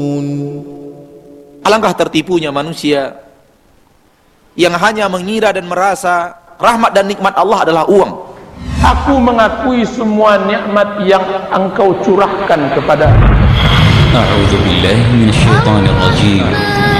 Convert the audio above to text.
Alangkah tertipunya manusia yang hanya mengira dan merasa rahmat dan nikmat Allah adalah uang. Aku mengakui semua nikmat yang engkau curahkan kepada. A'udzu billahi minasyaitonir rajim.